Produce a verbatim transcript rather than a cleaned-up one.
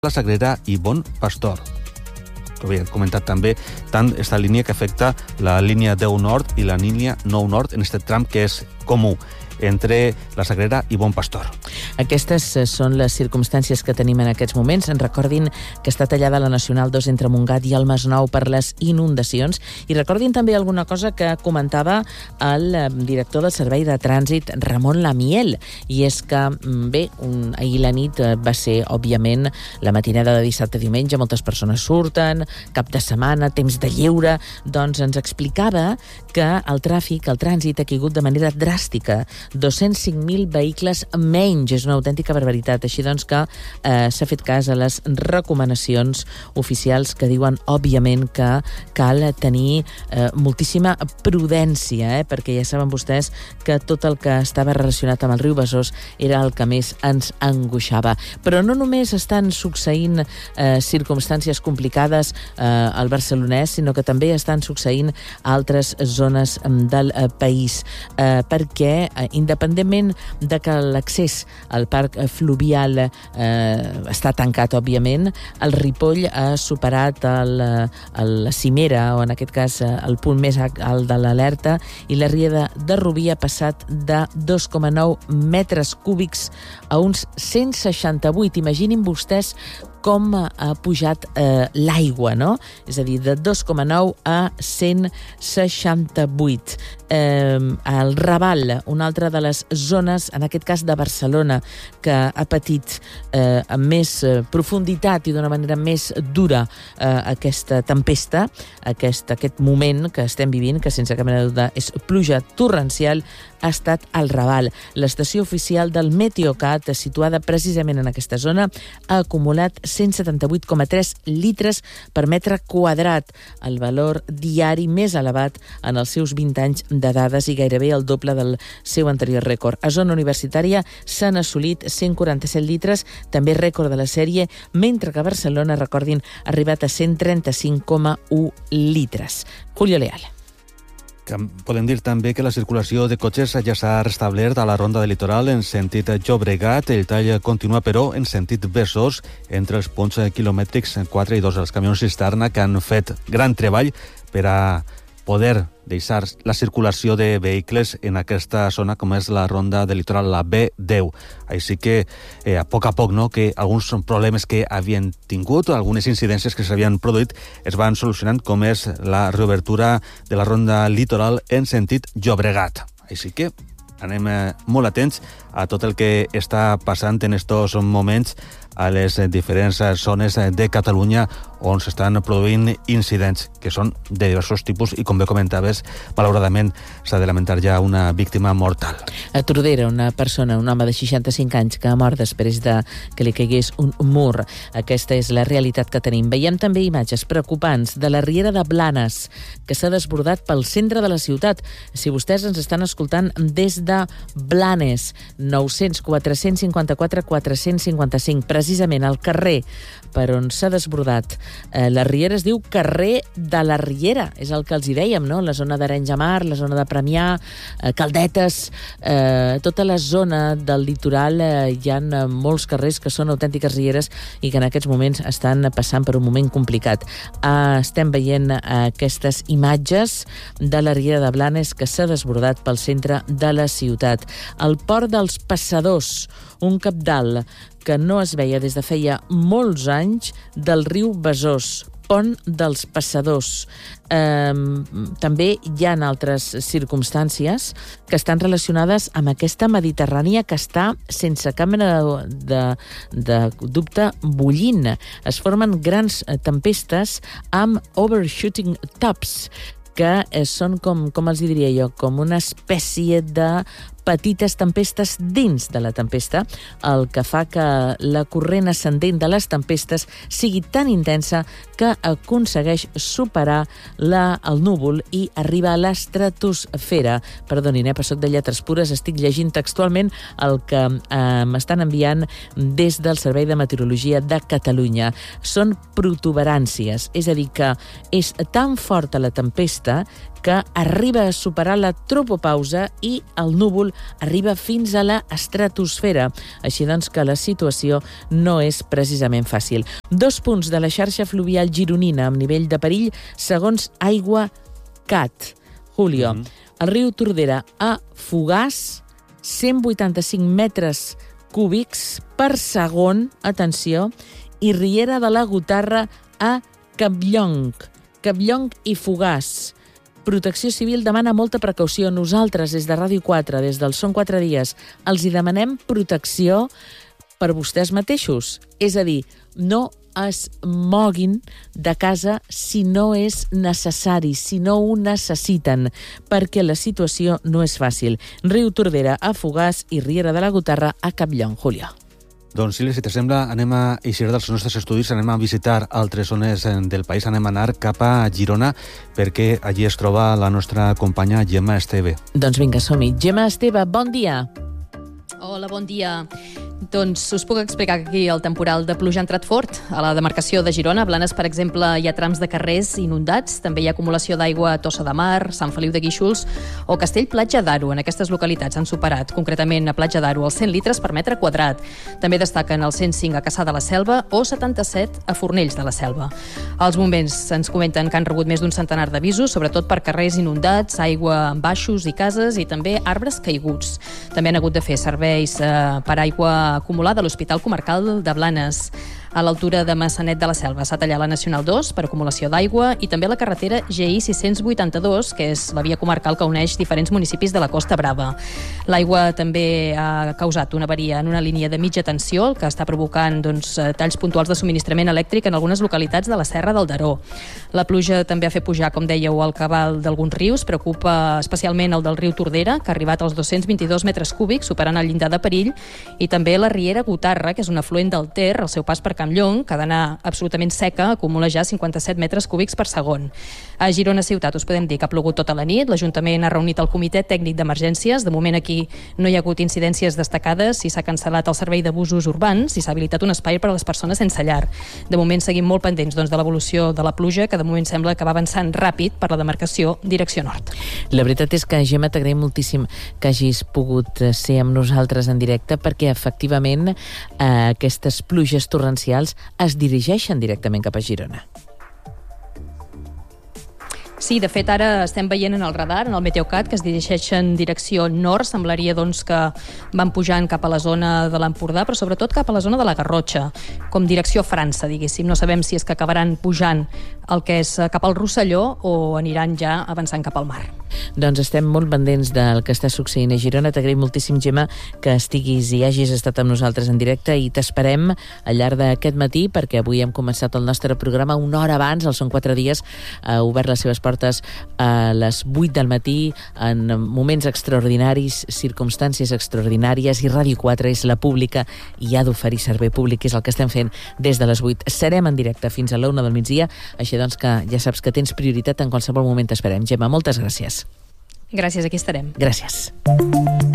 la Sagrera i Bon Pastor. Que havia comentat també tant aquesta línia que afecta la línia deu Nord i la línia nou Nord en aquest tram que és comú entre la Sagrera i Bon Pastor. Aquestes són les circumstàncies que tenim en aquests moments. En recordin que està tallada la Nacional dos entre Montgat i el Masnou per les inundacions. I recordin també alguna cosa que comentava el director del Servei de Trànsit, Ramon Lamiel, i és que, bé, un, ahir la nit va ser, òbviament, la matinada de dissabte a diumenge, moltes persones surten, cap de setmana, temps de lleure, doncs ens explicava que el tràfic, el trànsit ha caigut de manera dràstica, dos-cents cinc mil vehicles menys, és una autèntica barbaritat. Així doncs que eh, s'ha fet cas a les recomanacions oficials que diuen, òbviament, que cal tenir eh, moltíssima prudència, eh, perquè ja saben vostès que tot el que estava relacionat amb el riu Besòs era el que més ens angoixava. Però no només estan succeint eh, circumstàncies complicades eh, al Barcelonès, sinó que també estan succeint a altres zones del eh, país, eh, perquè eh, independentment de que l'accés al parc fluvial eh, està tancat, òbviament, el Ripoll ha superat el, el, la cimera, o en aquest cas el punt més alt de l'alerta, i la ria de, de Rubí ha passat de dos coma nou metres cúbics a uns cent seixanta-vuit. Imaginin vostès com ha pujat eh, l'aigua, no? És a dir, de dos coma nou a cent seixanta-vuit. Eh, el Raval, una altra de les zones, en aquest cas de Barcelona, que ha patit eh, amb més eh, profunditat i d'una manera més dura eh, aquesta tempesta, aquest, aquest moment que estem vivint, que sense cap mena de dubte és pluja torrencial, ha estat el Raval. L'estació oficial del Meteocat, situada precisament en aquesta zona, ha acumulat cent setanta-vuit coma tres litres per metre quadrat, el valor diari més elevat en els seus vint anys de dades i gairebé el doble del seu anterior rècord. A zona universitària s'han assolit cent quaranta-set litres, també rècord de la sèrie, mentre que a Barcelona, recordin, ha arribat a cent trenta-cinc coma u litres. Julio Leal. Podem dir també que la circulació de cotxes ja s'ha restablert a la ronda del litoral en sentit Llobregat. El tall continua, però, en sentit Besòs, entre els punts quilomètrics quatre i dos. Els camions cisterna que han fet gran treball per a poder deixar la circulació de vehicles en aquesta zona, com és la ronda del litoral, la B deu. Així que, eh, a poc a poc, no, que alguns problemes que havien tingut, algunes incidències que s'havien produït, es van solucionant, com és la reobertura de la ronda litoral en sentit Llobregat. Així que anem eh, molt atents a tot el que està passant en estos moments a les diferents zones de Catalunya on s'estan produint incidents que són de diversos tipus i, com bé comentaves, malauradament s'ha de lamentar ja una víctima mortal. A Tordera, una persona, un home de seixanta-cinc anys que ha mort després de que li caigués un mur. Aquesta és la realitat que tenim. Veiem també imatges preocupants de la riera de Blanes, que s'ha desbordat pel centre de la ciutat. Si vostès ens estan escoltant des de Blanes, nou-cents quatre-cents cinquanta-quatre quatre-cents cinquanta-cinc, precisament al carrer per on s'ha desbordat eh, la riera es diu carrer de la Riera, és el que els hi dèiem, no? La zona d'Arenys de Mar, la zona de Premià, eh, Caldetes, eh, tota la zona del litoral, eh, hi ha molts carrers que són autèntiques rieres i que en aquests moments estan passant per un moment complicat. Eh, estem veient eh, aquestes imatges de la riera de Blanes que s'ha desbordat pel centre de la ciutat. El port dels Passadors, un cabdal que no es veia des de feia molts anys del riu Besòs, pont dels Passadors. Eh, també hi ha altres circumstàncies que estan relacionades amb aquesta Mediterrània que està, sense cap mena de, de, de dubte, bullint. Es formen grans tempestes amb overshooting tops, que són, com, com els diria jo, com una espècie de petites tempestes dins de la tempesta, el que fa que la corrent ascendent de les tempestes sigui tan intensa que aconsegueix superar la, el núvol i arriba a l'estratosfera. Perdonin, eh, però soc de lletres pures, estic llegint textualment el que eh, m'estan enviant des del Servei de Meteorologia de Catalunya. Són protuberàncies, és a dir, que és tan forta la tempesta que arriba a superar la tropopausa i el núvol arriba fins a la estratosfera. Així doncs que la situació no és precisament fàcil. Dos punts de la xarxa fluvial gironina amb nivell de perill segons Aigua Cat. Julio, mm-hmm. El riu Tordera a Fogars, cent vuitanta-cinc metres cúbics per segon, atenció, i Riera de la Gotarra a Campllong. Campllong i Fogars. Protecció Civil demana molta precaució. Nosaltres, des de Ràdio quatre, des del Són quatre dies, els hi demanem protecció per vostès mateixos. És a dir, no es moguin de casa si no és necessari, si no ho necessiten, perquè la situació no és fàcil. Riu Tordera a Fogars i Riera de la Gotarra a Campllong. Julio. Doncs, Sílvia, si t'assembla, anem a eixir dels nostres estudis, anem a visitar altres zones del país, anem a anar cap a Girona, perquè allí es troba la nostra companya Gemma Esteve. Doncs vinga, som-hi. Gemma Esteve, bon dia. Hola, bon dia. Doncs us puc explicar que aquí el temporal de pluja ha entrat fort. A la demarcació de Girona, a Blanes, per exemple, hi ha trams de carrers inundats, també hi ha acumulació d'aigua a Tossa de Mar, Sant Feliu de Guíxols o Castell-Platja d'Aro. En aquestes localitats han superat, concretament a Platja d'Aro, els cent litres per metre quadrat. També destaquen els cent cinc a Cassà de la Selva o setanta-set a Fornells de la Selva. Els bombers ens comenten que han rebut més d'un centenar d'avisos, sobretot per carrers inundats, aigua en baixos i cases i també arbres caiguts. També han hagut de fer serveis eh, per aigua acumulada a l'Hospital Comarcal de Blanes. A l'altura de Massanet de la Selva s'ha tallat la Nacional dos per acumulació d'aigua i també la carretera G I sis-cents vuitanta-dos, que és la via comarcal que uneix diferents municipis de la Costa Brava. L'aigua també ha causat una avaria en una línia de mitja tensió, el que està provocant doncs, talls puntuals de subministrament elèctric en algunes localitats de la Serra del Daró. La pluja també ha fet pujar, com dèieu, el cabal d'alguns rius, preocupa especialment el del riu Tordera, que ha arribat als dos-cents vint-i-dos metres cúbics, superant el llindar de perill, i també la Riera Gotarra, que és un afluent del Ter, al seu pas per Campllong, que ha d'anar absolutament seca, acumula ja cinquanta-set metres cúbics per segon. A Girona ciutat us podem dir que ha plogut tota la nit, l'Ajuntament ha reunit el Comitè Tècnic d'Emergències, de moment aquí no hi ha hagut incidències destacades i s'ha cancel·lat el servei de busos urbans i s'ha habilitat un espai per a les persones sense llar. De moment seguim molt pendents doncs, de l'evolució de la pluja, que de moment sembla que va avançant ràpid per la demarcació direcció nord. La veritat és que, Gemma, t'agraïm moltíssim que hagis pogut ser amb nosaltres en directe, perquè efectivament eh, aquestes pluges torrencials es dirigeixen directament cap a Girona. Sí, de fet, ara estem veient en el radar, en el Meteocat, que es dirigeixen en direcció nord. Semblaria doncs, que van pujant cap a la zona de l'Empordà, però sobretot cap a la zona de la Garrotxa, com direcció França, diguéssim. No sabem si és que acabaran pujant el que és cap al Rosselló o aniran ja avançant cap al mar. Doncs estem molt pendents del que està succeint a Girona. T'agraïm moltíssim, Gemma, que estiguis i hagis estat amb nosaltres en directe i t'esperem al llarg d'aquest matí, perquè avui hem començat el nostre programa una hora abans, el Són quatre dies, ha obert les seves portes a les vuit del matí, en moments extraordinaris, circumstàncies extraordinàries, i Ràdio quatre és la pública i ha d'oferir servei públic, és el que estem fent des de les vuit. Serem en directe fins a la una del migdia, així doncs que ja saps que tens prioritat, en qualsevol moment t'esperem. Gemma, moltes gràcies. Gràcies, aquí estarem. Gràcies.